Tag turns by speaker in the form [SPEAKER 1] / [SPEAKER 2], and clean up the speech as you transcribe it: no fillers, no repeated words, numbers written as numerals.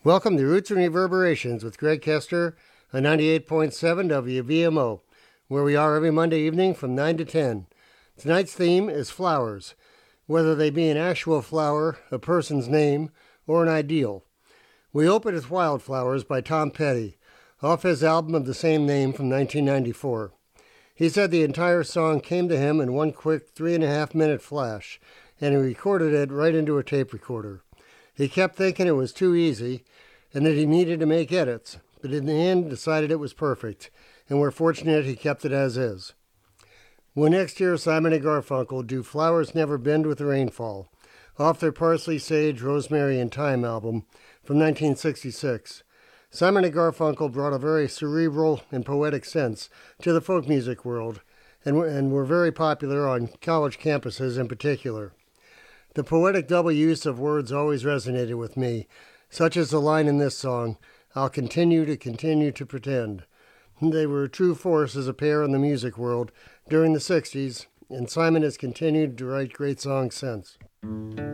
[SPEAKER 1] Welcome to Roots and Reverberations with Greg Kester on 98.7 WVMO, where we are every Monday evening from 9 to 10. Tonight's theme is flowers, whether they be an actual flower, a person's name, or an ideal. We open with Wildflowers by Tom Petty, off his album of the same name from 1994. He said the entire song came to him in one quick 3.5-minute flash, and he recorded it right into a tape recorder. He kept thinking it was too easy and that he needed to make edits, but in the end decided it was perfect, and we're fortunate he kept it as is. We'll next hear Simon and Garfunkel do Flowers Never Bend with the Rainfall, off their Parsley, Sage, Rosemary, and Thyme album from 1966. Simon and Garfunkel brought a very cerebral and poetic sense to the folk music world, and were very popular on college campuses in particular. The poetic double use of words always resonated with me, such as the line in this song, "I'll continue to pretend." They were a true force as a pair in the music world during the 60s, and Simon has continued to write great songs since.